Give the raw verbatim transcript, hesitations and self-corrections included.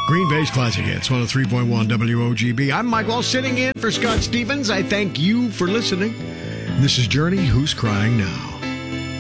Green Bay's Classic Hits, one oh three point one W O G B. I'm Mike Wall, sitting in for Scott Stevens. I thank you for listening. This is Journey, Who's Crying Now?